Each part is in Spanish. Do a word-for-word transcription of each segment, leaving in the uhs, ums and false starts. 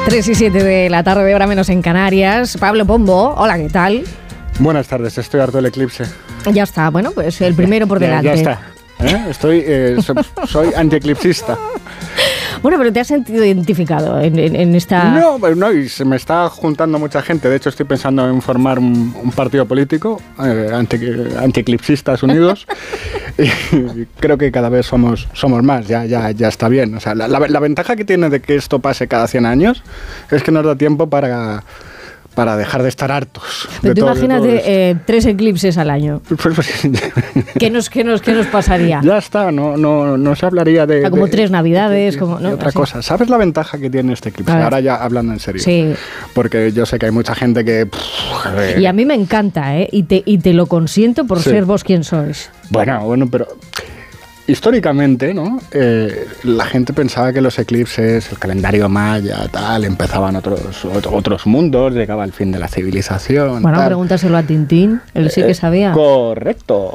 tres y siete de la tarde, hora menos en Canarias. Pablo Pombo, hola, ¿qué tal? Buenas tardes, estoy harto del eclipse. Ya está, bueno, pues el primero por delante. Ya, ya está. ¿Eh? Estoy, eh, so, soy antieclipsista. Bueno, pero ¿te has sentido identificado en, en, en esta...? No, no, y se me está juntando mucha gente. De hecho, estoy pensando en formar un, un partido político, eh, anti, antieclipsistas unidos. Y creo que cada vez somos, somos más, ya, ya, ya está bien. O sea, la, la, la ventaja que tiene de que esto pase cada cien años es que nos da tiempo para... para dejar de estar hartos. Pero tú imagínate eh, tres eclipses al año. Pues, pues, ¿Qué, nos, qué, nos, ¿Qué nos pasaría? Ya está, no, no, no se hablaría de... O sea, como de, tres navidades, de, como... de ¿no? otra Así. cosa. ¿Sabes la ventaja que tiene este eclipse? Ahora ya hablando en serio. Sí. Porque yo sé que hay mucha gente que... Pff, y a mí me encanta, ¿eh? Y te, y te lo consiento por sí. ser vos quien sois. Bueno, bueno, pero... Históricamente, ¿no? Eh, la gente pensaba que los eclipses, el calendario maya, tal, empezaban otros otros mundos, llegaba el fin de la civilización. Bueno, tal. Pregúntaselo a Tintín, él sí que sabía. Eh, correcto.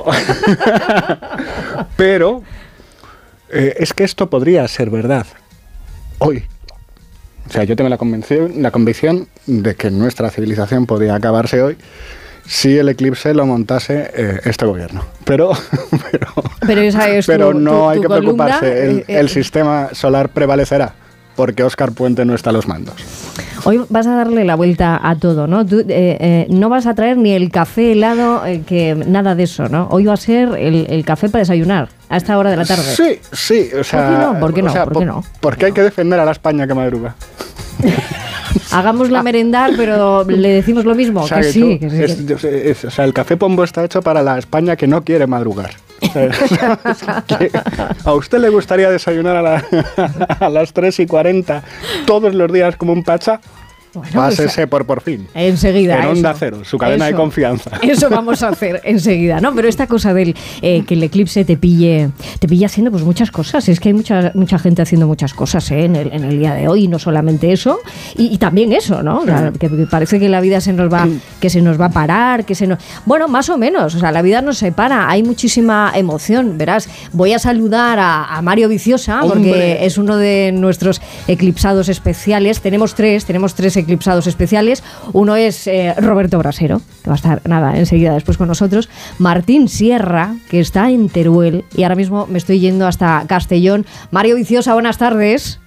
Pero eh, es que esto podría ser verdad hoy. O sea, yo tengo la convicción, la convicción de que nuestra civilización podría acabarse hoy si el eclipse lo montase eh, este gobierno. Pero, pero, pero, esa es pero tu, no tu, hay tu que columna, preocuparse. El, eh, eh, el sistema solar prevalecerá, porque Óscar Puente no está a los mandos. Hoy vas a darle la vuelta a todo, ¿no? Tú, eh, eh, no vas a traer ni el café helado, eh, que nada de eso, ¿no? Hoy va a ser el, el café para desayunar, a esta hora de la tarde. Sí, sí. O sea, ¿Por qué no? ¿Por qué no? O sea, ¿Por qué no? Porque hay que defender a la España que madruga. Hagámosla merendar, pero le decimos lo mismo, o sea, que, que, sí, tú, que sí. Es, es, es, o sea, el café Pombo está hecho para la España que no quiere madrugar. ¿A usted le gustaría desayunar a, la, a las tres y cuarenta todos los días como un pacha? Bueno, pásese pues, por por fin. Enseguida. En Onda eso, Cero, su cadena eso, de confianza. Eso vamos a hacer enseguida, ¿no? Pero esta cosa del eh, que el eclipse te pille, te pille haciendo pues muchas cosas. Es que hay mucha mucha gente haciendo muchas cosas ¿eh? en, el, en el día de hoy, no solamente eso, y, y también eso, ¿no? O sea, que, que parece que la vida se nos va, que se nos va a parar, que se nos, bueno, más o menos. O sea, la vida no se para. Hay muchísima emoción, verás. Voy a saludar a, a Mario Viciosa, porque ¡hombre! Es uno de nuestros eclipsados especiales. Tenemos tres, tenemos tres eclipsados especiales. Uno es eh, Roberto Brasero, que va a estar, nada, enseguida después con nosotros. Martín Sierra, que está en Teruel, y ahora mismo me estoy yendo hasta Castellón. Mario Viciosa, buenas tardes.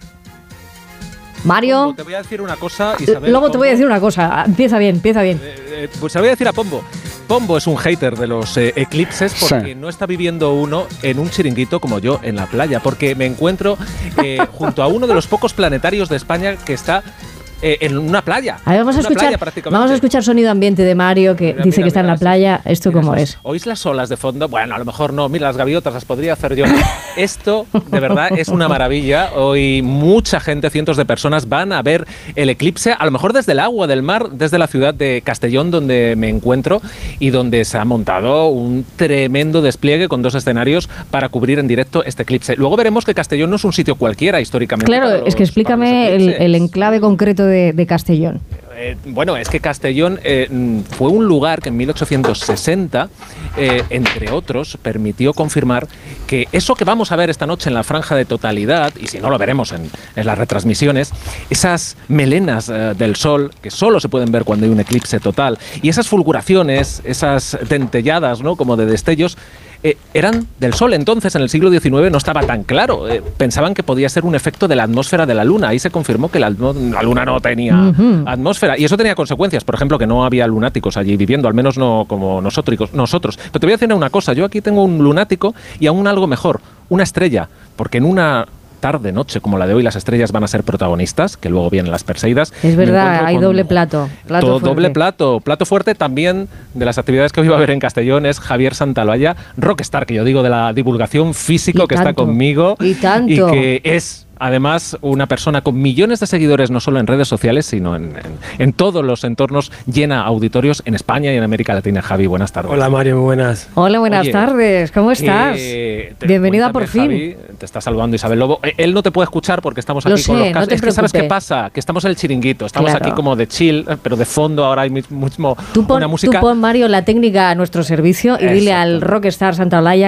Mario. Pombo, te voy a decir una cosa, Isabel. Luego Pombo. te voy a decir una cosa. Empieza bien, empieza bien. Eh, eh, pues se lo voy a decir a Pombo. Pombo es un hater de los eh, eclipses porque sí. no está viviendo uno en un chiringuito como yo en la playa, porque me encuentro eh, junto a uno de los pocos planetarios de España que está Eh, en una playa. A ver, vamos a escuchar, vamos a escuchar sonido ambiente de Mario que mira, dice mira, que está mira, en la playa. Sí. ¿Esto mira, cómo es? ¿Oís las olas de fondo? Bueno, a lo mejor no. Mira, las gaviotas las podría hacer yo. Esto, de verdad, es una maravilla. Hoy mucha gente, cientos de personas van a ver el eclipse, a lo mejor desde el agua del mar, desde la ciudad de Castellón, donde me encuentro, y donde se ha montado un tremendo despliegue con dos escenarios para cubrir en directo este eclipse. Luego veremos que Castellón no es un sitio cualquiera históricamente. Claro, los, es que explícame el, el enclave concreto De, de Castellón. Eh, bueno, es que Castellón eh, fue un lugar que en mil ochocientos sesenta, eh, entre otros, permitió confirmar que eso que vamos a ver esta noche en la franja de totalidad, y si no lo veremos en, en las retransmisiones, esas melenas eh, del sol que solo se pueden ver cuando hay un eclipse total, y esas fulguraciones, esas dentelladas, ¿no?, como de destellos, Eh, eran del Sol. Entonces, en el siglo diecinueve no estaba tan claro. Eh, pensaban que podía ser un efecto de la atmósfera de la Luna. Ahí se confirmó que la, la Luna no tenía uh-huh. atmósfera. Y eso tenía consecuencias. Por ejemplo, que no había lunáticos allí viviendo, al menos no como nosotros. nosotros. Pero te voy a decir una cosa. Yo aquí tengo un lunático y aún algo mejor, una estrella. Porque en una tarde, noche como la de hoy, las estrellas van a ser protagonistas, que luego vienen las Perseidas. Es verdad, hay doble plato. plato todo, doble plato. Plato fuerte también de las actividades que hoy va a haber en Castellón es Javier Santalaya, rockstar, que yo digo de la divulgación físico, y que tanto, está conmigo. Y tanto. Y que es... Además, una persona con millones de seguidores, no solo en redes sociales, sino en, en, en todos los entornos, llena auditorios en España y en América Latina. Javi, buenas tardes. Hola, Mario, muy buenas. Hola, buenas Oye, tardes. ¿Cómo estás? Eh, Bienvenida por fin. Javi, te está saludando Isabel Lobo. Él no te puede escuchar porque estamos aquí Lo con sé, los casos. No es que ¿sabes qué pasa? Que estamos en el chiringuito. Estamos claro. aquí como de chill, pero de fondo ahora hay mismo tú pon, una música. Tú pon, Mario, la técnica a nuestro servicio y Eso. dile al rockstar Santaolalla